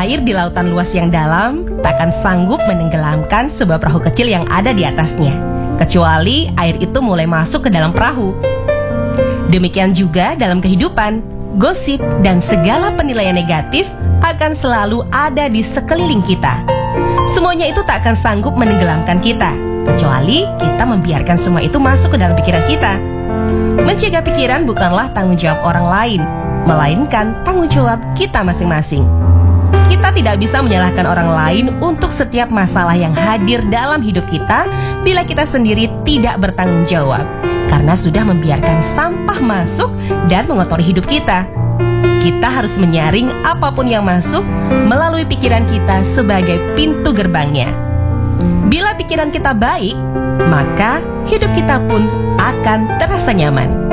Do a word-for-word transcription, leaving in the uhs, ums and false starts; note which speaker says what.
Speaker 1: Air di lautan luas yang dalam takkan sanggup menenggelamkan sebuah perahu kecil yang ada di atasnya, kecuali air itu mulai masuk ke dalam perahu. Demikian juga dalam kehidupan, gosip dan segala penilaian negatif akan selalu ada di sekeliling kita. Semuanya itu tak akan sanggup menenggelamkan kita, kecuali kita membiarkan semua itu masuk ke dalam pikiran kita. Mencegah pikiran bukanlah tanggung jawab orang lain, melainkan tanggung jawab kita masing-masing. Kita tidak bisa menyalahkan orang lain untuk setiap masalah yang hadir dalam hidup kita bila kita sendiri tidak bertanggung jawab, karena sudah membiarkan sampah masuk dan mengotori hidup kita. Kita harus menyaring apapun yang masuk melalui pikiran kita sebagai pintu gerbangnya. Bila pikiran kita baik, maka hidup kita pun akan terasa nyaman.